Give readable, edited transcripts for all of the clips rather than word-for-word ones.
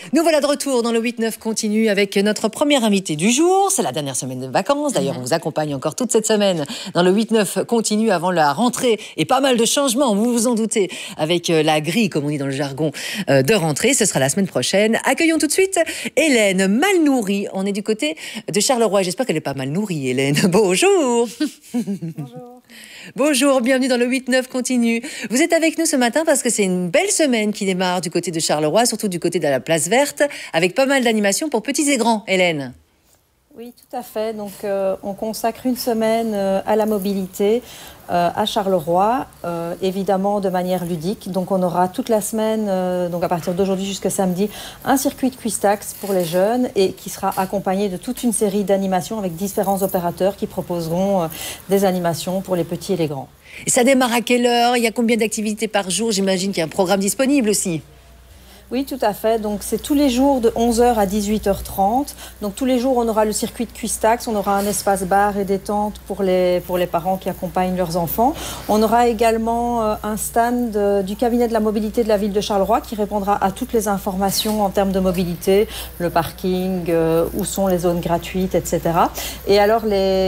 Nous voilà de retour dans le 8-9 continue avec notre première invitée du jour. C'est la dernière semaine de vacances. D'ailleurs, on vous accompagne encore toute cette semaine dans le 8-9 continue avant la rentrée. Et pas mal de changements, vous vous en doutez, avec la grille, comme on dit dans le jargon, de rentrée. Ce sera la semaine prochaine. Accueillons tout de suite Hélène Malnouri. On est du côté de Charleroi. J'espère qu'elle n'est pas mal nourrie, Hélène. Bonjour. Bonjour. Bonjour, bienvenue dans le 8-9 continue. Vous êtes avec nous ce matin parce que c'est une belle semaine qui démarre du côté de Charleroi, surtout du côté de la place verte, avec pas mal d'animations pour petits et grands, Hélène. Oui, tout à fait. Donc, on consacre une semaine à la mobilité à Charleroi, évidemment de manière ludique. Donc, on aura toute la semaine, donc à partir d'aujourd'hui jusqu'à samedi, un circuit de Quistax pour les jeunes et qui sera accompagné de toute une série d'animations avec différents opérateurs qui proposeront des animations pour les petits et les grands. Et ça démarre à quelle heure? Il y a combien d'activités par jour? J'imagine qu'il y a un programme disponible aussi. Oui, tout à fait. Donc, c'est tous les jours de 11h à 18h30. Donc, tous les jours, on aura le circuit de Quistax. On aura un espace bar et détente pour les parents qui accompagnent leurs enfants. On aura également un stand du cabinet de la mobilité de la ville de Charleroi qui répondra à toutes les informations en termes de mobilité, le parking, où sont les zones gratuites, etc. Et alors,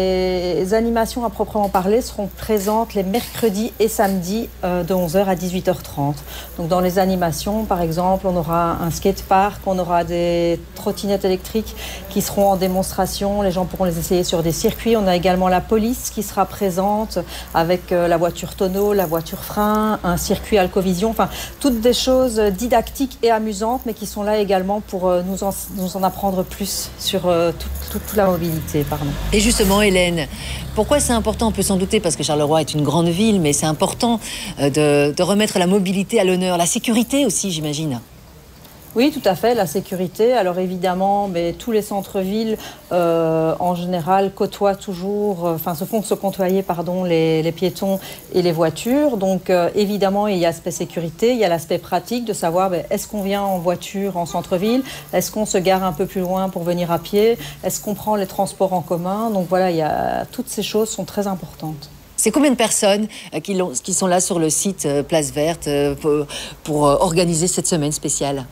les animations à proprement parler seront présentes les mercredis et samedis de 11h à 18h30. Donc, dans les animations, par exemple, on aura un skatepark, on aura des trottinettes électriques qui seront en démonstration. Les gens pourront les essayer sur des circuits. On a également la police qui sera présente avec la voiture tonneau, la voiture frein, un circuit Alcovision. Enfin, toutes des choses didactiques et amusantes, mais qui sont là également pour nous en apprendre plus sur toute la mobilité. Et justement, Hélène, pourquoi c'est important? On peut s'en douter parce que Charleroi est une grande ville, mais c'est important de remettre la mobilité à l'honneur. La sécurité aussi, j'imagine. Oui, tout à fait, la sécurité. Alors évidemment, mais tous les centres-villes, en général, côtoient toujours, se font se côtoyer, les piétons et les voitures. Donc évidemment, il y a l'aspect sécurité, il y a l'aspect pratique de savoir est-ce qu'on vient en voiture en centre-ville, est-ce qu'on se gare un peu plus loin pour venir à pied, est-ce qu'on prend les transports en commun. Donc voilà, toutes ces choses sont très importantes. C'est combien de personnes qui sont là sur le site Place Verte pour organiser cette semaine spéciale?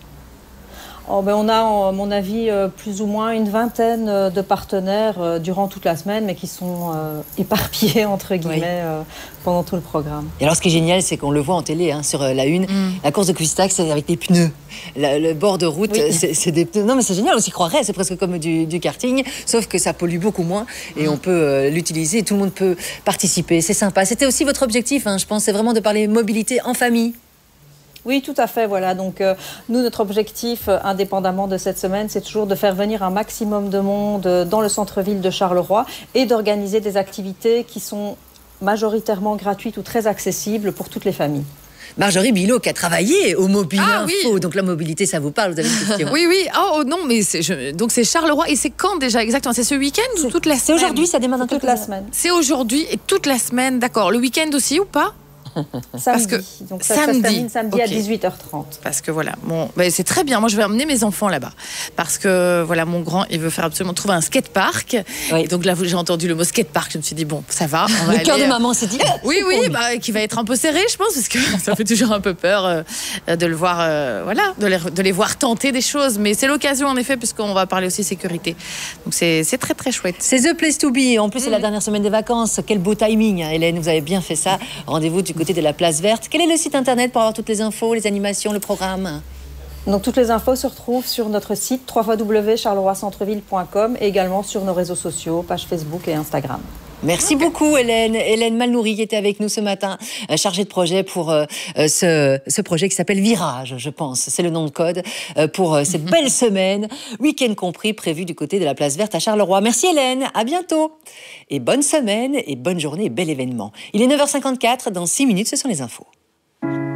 On a, à mon avis, plus ou moins une vingtaine de partenaires durant toute la semaine, mais qui sont éparpillés, entre guillemets, pendant tout le programme. Et alors, ce qui est génial, c'est qu'on le voit en télé, sur la une. La course de Quistax, c'est avec des pneus. Le bord de route, oui. c'est des pneus. Non, mais c'est génial, on s'y croirait. C'est presque comme du karting, sauf que ça pollue beaucoup moins. Et on peut l'utiliser, et tout le monde peut participer. C'est sympa. C'était aussi votre objectif, je pense, c'est vraiment de parler mobilité en famille. Oui, tout à fait. Voilà. Donc, nous, notre objectif, indépendamment de cette semaine, c'est toujours de faire venir un maximum de monde dans le centre-ville de Charleroi et d'organiser des activités qui sont majoritairement gratuites ou très accessibles pour toutes les familles. Marjorie Bilot qui a travaillé au Mobile Info, oui. Donc la mobilité, ça vous parle, vous avez une question? Oui, oui. Oh non, mais donc c'est Charleroi. Et c'est quand déjà exactement? C'est ce week-end ou toute la semaine? C'est aujourd'hui, ça démarre dans toute la semaine. C'est aujourd'hui et toute la semaine, d'accord. Le week-end aussi ou pas? Samedi. Donc ça se termine samedi à 18h30. Parce que voilà, c'est très bien. Moi, je vais emmener mes enfants là-bas. Parce que voilà, mon grand, il veut faire absolument trouver un skatepark. Oui. Et donc là, j'ai entendu le mot skatepark. Je me suis dit, bon, ça va. Le cœur de maman s'est dit. Oui, qui va être un peu serré, je pense, parce que ça fait toujours un peu peur de le voir, de les voir tenter des choses. Mais c'est l'occasion, en effet, puisqu'on va parler aussi sécurité. Donc c'est très, très chouette. C'est The Place to Be. En plus, c'est la dernière semaine des vacances. Quel beau timing, Hélène. Vous avez bien fait ça. Rendez-vous du côté de la place verte. Quel est le site internet pour avoir toutes les infos, les animations, le programme? Donc toutes les infos se retrouvent sur notre site www.charleroi-centreville.com et également sur nos réseaux sociaux, page Facebook et Instagram. Merci beaucoup Hélène. Hélène Malnouri qui était avec nous ce matin, chargée de projet pour ce projet qui s'appelle Virage, je pense. C'est le nom de code pour cette belle semaine, week-end compris, prévu du côté de la place verte à Charleroi. Merci Hélène, à bientôt. Et bonne semaine et bonne journée et bel événement. Il est 9h54, dans 6 minutes, ce sont les infos.